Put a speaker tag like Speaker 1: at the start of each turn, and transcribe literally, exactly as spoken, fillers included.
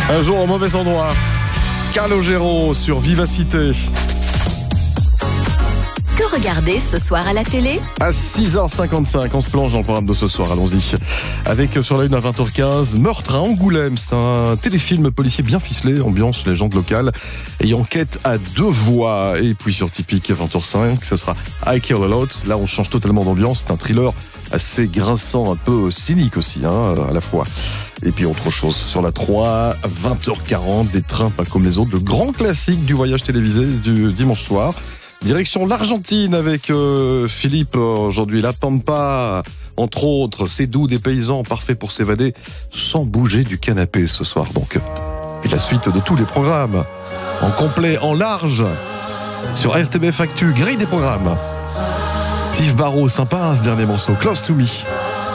Speaker 1: Un jour au mauvais endroit. Calogero sur Vivacité.
Speaker 2: Que regarder ce soir à la télé ?
Speaker 1: À six heures cinquante-cinq, on se plonge dans le programme de ce soir, allons-y. Avec sur la une à vingt heures quinze, Meurtre à Angoulême. C'est un téléfilm policier bien ficelé, ambiance légende locale et enquête à deux voix. Et puis sur Typique à vingt heures cinq, ce sera I Kill a Lot. Là, on change totalement d'ambiance. C'est un thriller assez grinçant, un peu cynique aussi, hein, à la fois. Et puis autre chose, sur la trois, vingt heures quarante, des trains pas comme les autres, le grand classique du voyage télévisé du dimanche soir. Direction l'Argentine avec euh, Philippe, aujourd'hui La Pampa, entre autres, c'est doux, des paysans, parfaits pour s'évader, sans bouger du canapé ce soir donc. Et la suite de tous les programmes, en complet, en large, sur R T B F Actu, grille des programmes. Steve Barrault, sympa hein, ce dernier morceau, Close to Me.